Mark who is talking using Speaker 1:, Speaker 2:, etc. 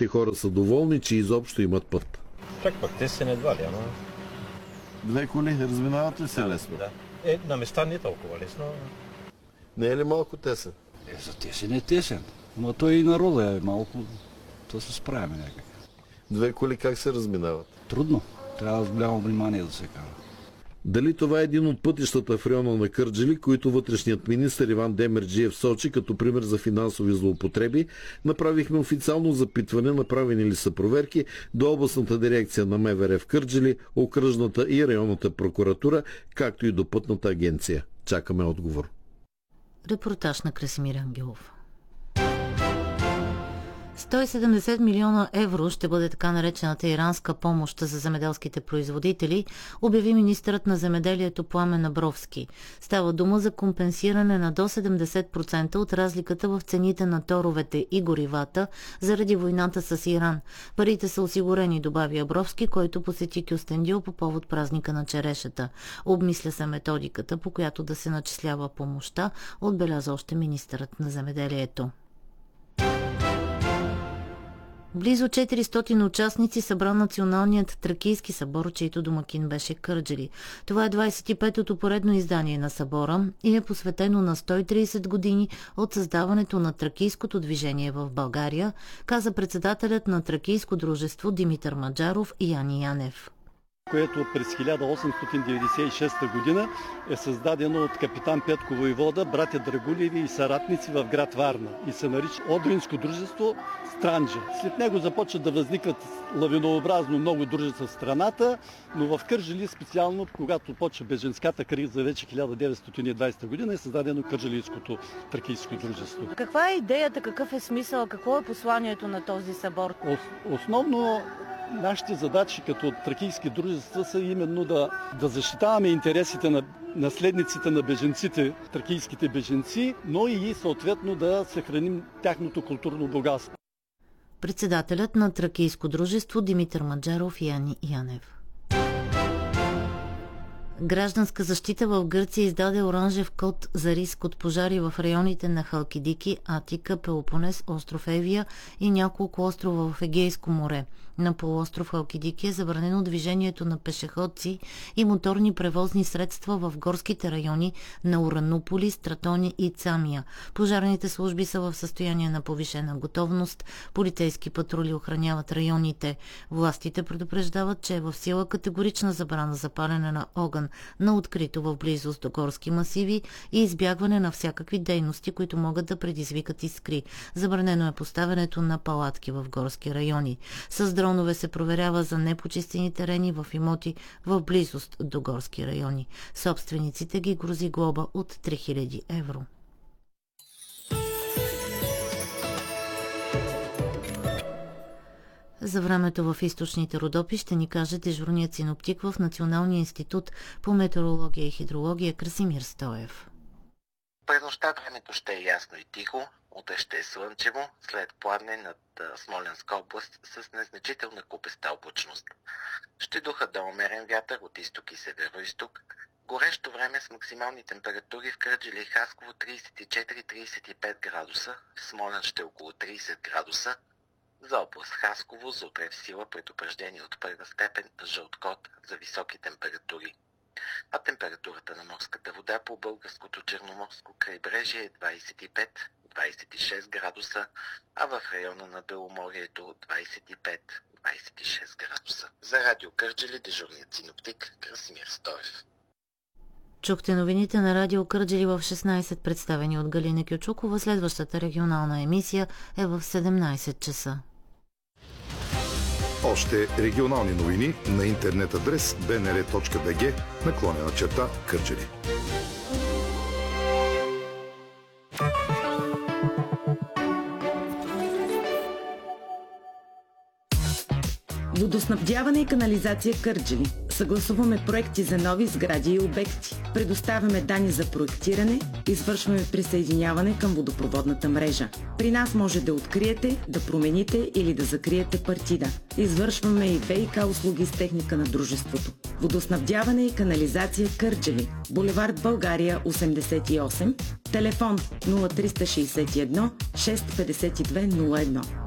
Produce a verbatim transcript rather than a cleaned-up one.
Speaker 1: самите хора са доволни, че изобщо имат път.
Speaker 2: Чак пък те се не едва ли, ама...
Speaker 1: Две коли разминават ли се лесно?
Speaker 2: Да. Е, на места не е толкова лесно.
Speaker 1: Не е ли малко тесен?
Speaker 3: Е, за тесен е тесен. Но той и народа е малко, то се справяме някак.
Speaker 1: Две коли как се разминават?
Speaker 3: Трудно. Трябва с голямо внимание да се кара.
Speaker 1: Дали това е един от пътищата в района на Кърджали, които вътрешният министър Иван Демерджиев сочи като пример за финансови злоупотреби, направихме официално запитване, направени ли са проверки до областната дирекция на МВР в Кърджали, окръжната и районната прокуратура, както и до пътната агенция. Чакаме отговор.
Speaker 4: Репортаж на Красимир Ангелов. сто и седемдесет милиона евро ще бъде така наречената иранска помощ за земеделските производители, обяви министърът на земеделието Пламен Абровски. Става дума за компенсиране на до седемдесет процента от разликата в цените на торовете и горивата заради войната с Иран. Парите са осигурени, добави Абровски, който посети Кюстендил по повод празника на черешата. Обмисля се методиката, по която да се начислява помощта, отбеляза още министърът на земеделието. Близо четиристотин участници събра Националният тракийски събор, чийто домакин беше Кърджали. Това е двадесет и петото поредно издание на събора и е посветено на сто и тридесет години от създаването на тракийското движение в България, каза председателят на Тракийско дружество Димитър Маджаров и Яни Янев,
Speaker 5: което през хиляда осемстотин деветдесет и шеста година е създадено от капитан Петко войвода, братя Драгулеви и съратници в град Варна и се нарича Одринско дружество Странджа. След него започват да възникват лавинообразно много дружества в страната, но в Кърджали специално, когато почва беженската криза вече хиляда деветстотин и двадесета година, е създадено Кърджалийското тракийско дружество.
Speaker 6: Каква е идеята, какъв е смисъл, какво е посланието на този събор?
Speaker 5: Основно нашите задачи като тракийски дружества са именно да, да защитаваме интересите на наследниците на беженците, тракийските беженци, но и съответно да съхраним тяхното културно богатство.
Speaker 4: Председателят на Тракийско дружество Димитър Маджаров и Яни Янев. Гражданска защита в Гърция издаде оранжев код за риск от пожари в районите на Халкидики, Атика, Пелопонес, остров Евия и няколко острова в Егейско море. На полуостров Халкидики е забранено движението на пешеходци и моторни превозни средства в горските райони на Уранополи, Стратони и Цамия. Пожарните служби са в състояние на повишена готовност. Полицейски патрули охраняват районите. Властите предупреждават, че е в сила категорична забрана за палене на огън на открито в близост до горски масиви и избягване на всякакви дейности, които могат да предизвикат искри. Забранено е поставянето на палатки в горски райони. С дронове се проверява за непочистени терени в имоти в близост до горски райони. Собствениците ги грози глоба от три хиляди евро. За времето в източните Родопи ще ни каже дежурният синоптик в Националния институт по метеорология и хидрология Красимир Стоев.
Speaker 7: През нощта времето ще е ясно и тихо, утре ще е слънчево, след пладне над Смолянска област с незначителна купеста облачност. Ще духа до умерен вятър от изток и северо-изток. Горещо време с максимални температури в Кърджали и Хасково тридесет и четири до тридесет и пет градуса, в Смолян ще е около тридесет градуса. За област Хасково за утре в сила предупреждение от първа степен жълт код за високи температури. А температурата на морската вода по българското черноморско крайбрежие е двадесет и пет до двадесет и шест градуса, а в района на Беломорието двадесет и пет до двадесет и шест градуса. За Радио Кърджали дежурният синоптик Красимир Стоев.
Speaker 4: Чухте новините на Радио Кърджали в шестнадесет, представени от Галина Кючукова. Следващата регионална емисия е в седемнадесет часа.
Speaker 8: Още регионални новини на интернет адрес би ен ар точка би джи наклонена черта Кърджали.
Speaker 9: Водоснабдяване и канализация Кърджали. Съгласуваме проекти за нови сгради и обекти. Предоставяме данни за проектиране, извършваме присъединяване към водопроводната мрежа. При нас може да откриете, да промените или да закриете партида. Извършваме и ВиК услуги с техника на дружеството. Водоснабдяване и канализация Кърджали. Булевард България осемдесет и осем. Телефон нула три шест едно шест пет две нула едно.